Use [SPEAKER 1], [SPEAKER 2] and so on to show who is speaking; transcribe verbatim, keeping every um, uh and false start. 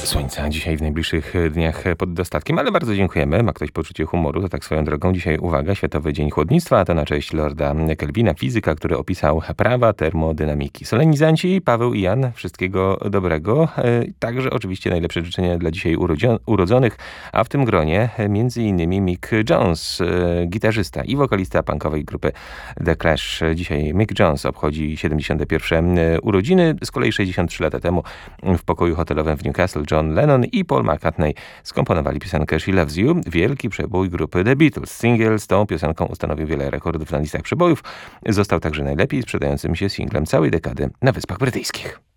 [SPEAKER 1] Słońca dzisiaj w najbliższych dniach pod dostatkiem, ale bardzo dziękujemy. Ma ktoś poczucie humoru, to tak swoją drogą. Dzisiaj, uwaga, Światowy Dzień Chłodnictwa, a to na cześć Lorda Kelvina, fizyka, który opisał prawa termodynamiki. Solenizanci, Paweł i Jan, wszystkiego dobrego. Także oczywiście najlepsze życzenia dla dzisiaj urodzio- urodzonych, a w tym gronie między innymi Mick Jones, gitarzysta i wokalista punkowej grupy The Clash. Dzisiaj Mick Jones obchodzi siedemdziesiąte pierwsze urodziny. Z kolei sześćdziesiąt trzy lata temu w pokoju hotelowym w Newcastle John Lennon i Paul McCartney skomponowali piosenkę She Loves You, wielki przebój grupy The Beatles. Singiel z tą piosenką ustanowił wiele rekordów na listach przebojów. Został także najlepiej sprzedającym się singlem całej dekady na Wyspach Brytyjskich.